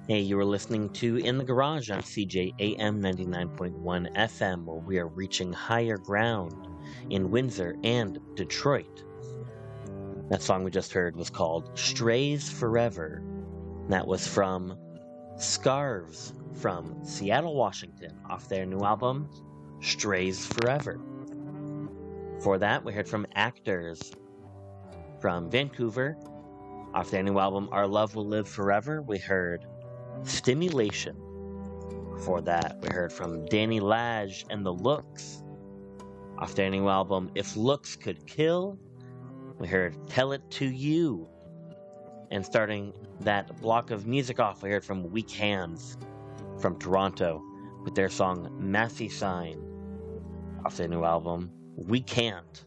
Hey, you were listening to In the Garage on CJAM 99.1 FM, where we are reaching higher ground in Windsor and Detroit. That song we just heard was called Strays Forever. That was from Scarves from Seattle, Washington, off their new album, Strays Forever. For that, we heard from Actors from Vancouver, off their new album, Our Love Will Live Forever. We heard Stimulation. For that, we heard from Danny Lage and The Looks, off their new album, If Looks Could Kill. We heard Tell It To You. And starting that block of music off, we heard from Weak Hands from Toronto with their song Massey Sign, off their new album, We Can't.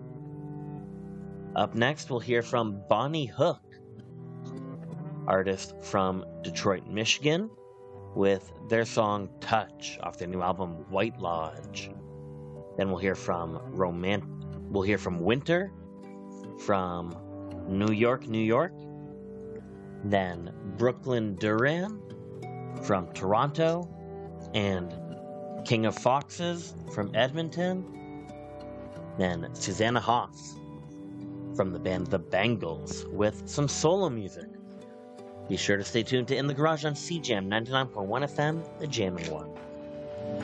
Up next, we'll hear from Bonnie Hook, artist from Detroit, Michigan, with their song Touch, off their new album White Lodge. Then we'll hear from Winter from New York, New York. Then Brooklyn Duran from Toronto, and King of Foxes from Edmonton. Then Susanna Hoff from the band The Bangles with some solo music. Be sure to stay tuned to In the Garage on CJAM 99.1 FM, the jamming one.